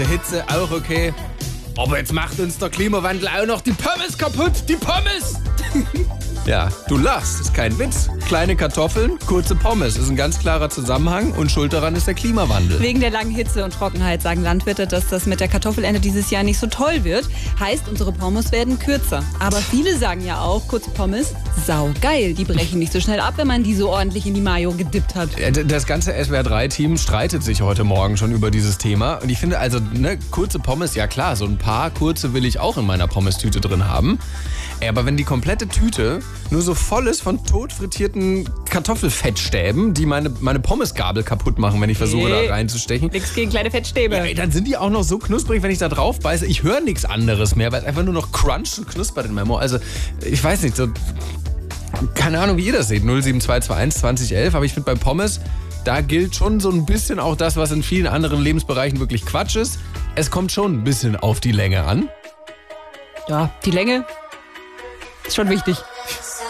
Hitze auch okay. Aber jetzt macht uns der Klimawandel auch noch die Pommes kaputt. Die Pommes! Ja, du lachst, ist kein Witz. Kleine Kartoffeln, kurze Pommes. Ist ein ganz klarer Zusammenhang und schuld daran ist der Klimawandel. Wegen der langen Hitze und Trockenheit sagen Landwirte, dass das mit der Kartoffelernte dieses Jahr nicht so toll wird. Heißt, unsere Pommes werden kürzer. Aber viele sagen ja auch, kurze Pommes, saugeil. Die brechen nicht so schnell ab, wenn man die so ordentlich in die Mayo gedippt hat. Das ganze SWR3-Team streitet sich heute Morgen schon über dieses Thema. Und ich finde also, kurze Pommes, ja klar, so ein paar kurze will ich auch in meiner Pommes-Tüte drin haben. Aber wenn die komplette Tüte nur so voll ist von tot frittierten Kartoffelfettstäben, die meine Pommesgabel kaputt machen, wenn ich versuche, da reinzustechen. Nix gegen kleine Fettstäbe. Ja, dann sind die auch noch so knusprig, wenn ich da drauf beiße. Ich höre nichts anderes mehr, weil es einfach nur noch cruncht und knuspert in meinem Mund. Also, ich weiß nicht, so, keine Ahnung, wie ihr das seht. 07221 2011. Aber ich finde bei Pommes, da gilt schon so ein bisschen auch das, was in vielen anderen Lebensbereichen wirklich Quatsch ist. Es kommt schon ein bisschen auf die Länge an. Ja, die Länge ist schon wichtig.